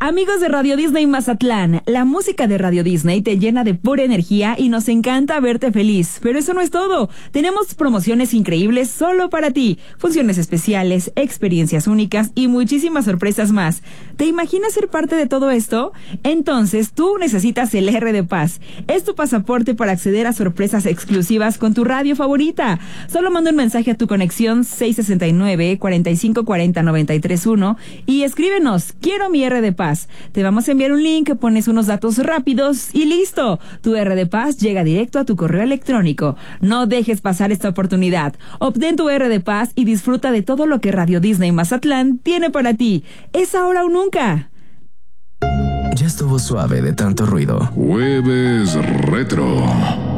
Amigos de Radio Disney Mazatlán, la música de Radio Disney te llena de pura energía y nos encanta verte feliz. Pero eso no es todo. Tenemos promociones increíbles solo para ti, funciones especiales, experiencias únicas y muchísimas sorpresas más. ¿Te imaginas ser parte de todo esto? Entonces tú necesitas el R de Paz. Es tu pasaporte para acceder a sorpresas exclusivas con tu radio favorita. Solo manda un mensaje a tu conexión 669-4540-931 y escríbenos, quiero mi R de Paz. Te vamos a enviar un link, pones unos datos rápidos y listo. Tu R de Paz llega directo a tu correo electrónico. No dejes pasar esta oportunidad. Obtén tu R de Paz y disfruta de todo lo que Radio Disney Mazatlán tiene para ti. Es ahora o nunca. Ya estuvo suave de tanto ruido. Jueves Retro.